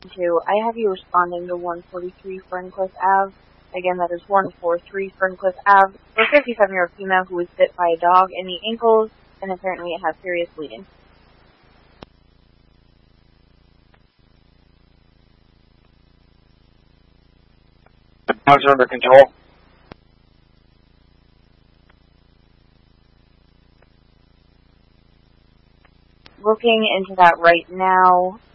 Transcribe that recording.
I have you responding to 143 Ferncliff Ave. Again, that is 143 Ferncliff Ave. For a 57-year-old female who was bit by a dog in the ankles, and apparently it has serious bleeding. Dogs are under control. Looking into that right now,